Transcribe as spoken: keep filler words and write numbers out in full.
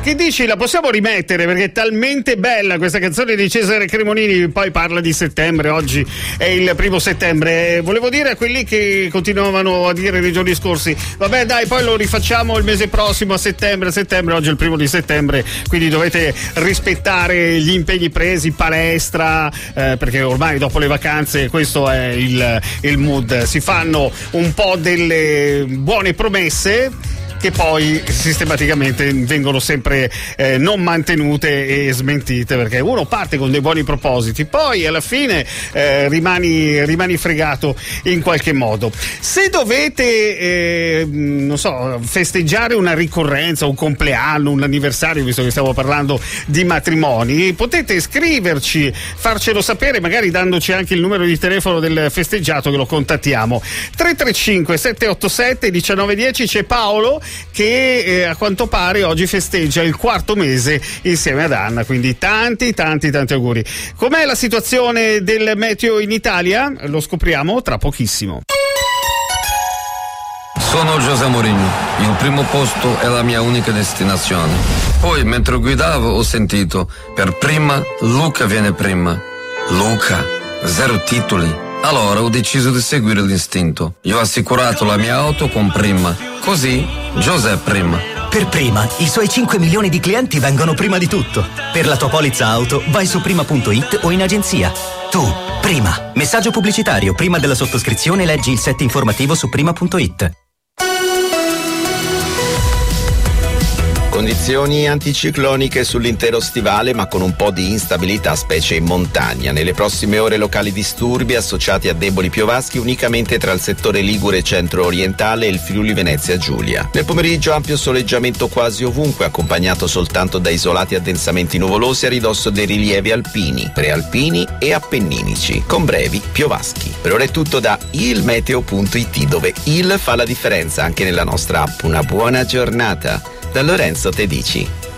Che dici, la possiamo rimettere perché è talmente bella questa canzone di Cesare Cremonini. Poi parla di settembre, oggi è il primo settembre. Volevo dire a quelli che continuavano a dire nei giorni scorsi, vabbè dai, poi lo rifacciamo il mese prossimo a settembre, a settembre, oggi è il primo di settembre, quindi dovete rispettare gli impegni presi, palestra, eh, perché ormai dopo le vacanze questo è il, il mood. Si fanno un po' delle buone promesse che poi sistematicamente vengono sempre eh, non mantenute e smentite, perché uno parte con dei buoni propositi, poi alla fine eh, rimani, rimani fregato in qualche modo. Se dovete eh, non so, festeggiare una ricorrenza, un compleanno, un anniversario, visto che stiamo parlando di matrimoni, potete scriverci, farcelo sapere, magari dandoci anche il numero di telefono del festeggiato, che lo contattiamo. Tre tre cinque sette otto sette uno nove uno zero. C'è Paolo che eh, a quanto pare oggi festeggia il quarto mese insieme ad Anna, quindi tanti tanti tanti auguri. Com'è la situazione del meteo in Italia? Lo scopriamo tra pochissimo. Sono José Mourinho, il primo posto è la mia unica destinazione. Poi mentre guidavo ho sentito, per prima Luca viene prima. Luca, zero titoli. Allora ho deciso di seguire l'istinto. Io ho assicurato la mia auto con Prima. Così José prima. Per Prima, i suoi cinque milioni di clienti vengono prima di tutto. Per la tua polizza auto, vai su prima punto it o in agenzia. Tu, Prima. Messaggio pubblicitario. Prima della sottoscrizione leggi il set informativo su prima punto it. Condizioni anticicloniche sull'intero stivale, ma con un po' di instabilità, specie in montagna. Nelle prossime ore locali disturbi associati a deboli piovaschi unicamente tra il settore ligure centro-orientale e il Friuli Venezia Giulia. Nel pomeriggio ampio soleggiamento quasi ovunque, accompagnato soltanto da isolati addensamenti nuvolosi a ridosso dei rilievi alpini, prealpini e appenninici, con brevi piovaschi. Per ora è tutto da il meteo punto it, dove il fa la differenza anche nella nostra app. Una buona giornata da Lorenzo Tedici.